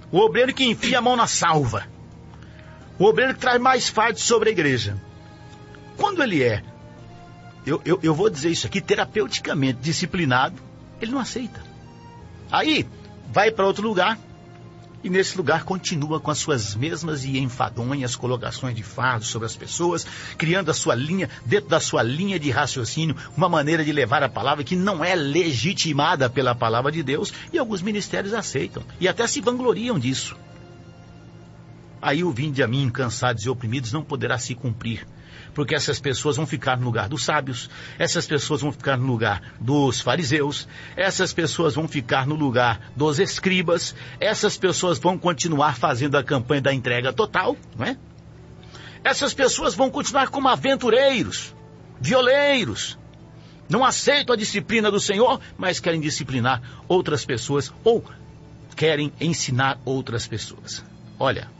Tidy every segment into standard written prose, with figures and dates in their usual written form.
O obreiro que enfia a mão na salva. O obreiro que traz mais fardo sobre a igreja. Quando ele é, eu vou dizer isso aqui, terapeuticamente disciplinado, ele não aceita. Aí, vai para outro lugar, e nesse lugar continua com as suas mesmas e enfadonhas colocações de fardo sobre as pessoas, criando a sua linha, dentro da sua linha de raciocínio, uma maneira de levar a palavra que não é legitimada pela palavra de Deus, e alguns ministérios aceitam, e até se vangloriam disso. Aí o vinde a mim, cansados e oprimidos, não poderá se cumprir. Porque essas pessoas vão ficar no lugar dos sábios, essas pessoas vão ficar no lugar dos fariseus, essas pessoas vão ficar no lugar dos escribas, essas pessoas vão continuar fazendo a campanha da entrega total, não é? Essas pessoas vão continuar como aventureiros, violeiros, não aceitam a disciplina do Senhor, mas querem disciplinar outras pessoas ou querem ensinar outras pessoas. Olha,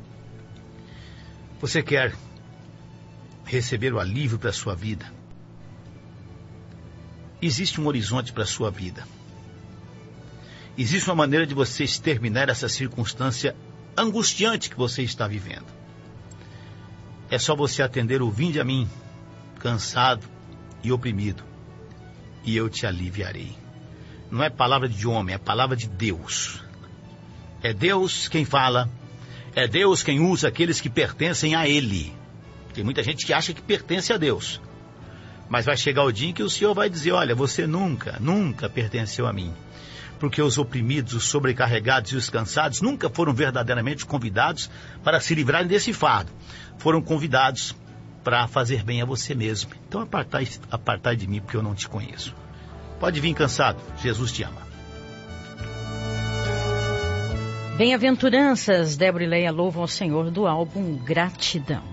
você quer receber o alívio para a sua vida? Existe um horizonte para a sua vida. Existe uma maneira de você exterminar essa circunstância angustiante que você está vivendo. É só você atender o vinde a mim, cansado e oprimido, e eu te aliviarei. Não é palavra de homem, é palavra de Deus. É Deus quem fala, é Deus quem usa aqueles que pertencem a Ele. Tem muita gente que acha que pertence a Deus. Mas vai chegar o dia em que o Senhor vai dizer, olha, você nunca pertenceu a mim. Porque os oprimidos, os sobrecarregados e os cansados nunca foram verdadeiramente convidados para se livrarem desse fardo. Foram convidados para fazer bem a você mesmo. Então apartai de mim, porque eu não te conheço. Pode vir cansado, Jesus te ama. Bem-aventuranças, Débora e Leia louvam ao Senhor do álbum Gratidão.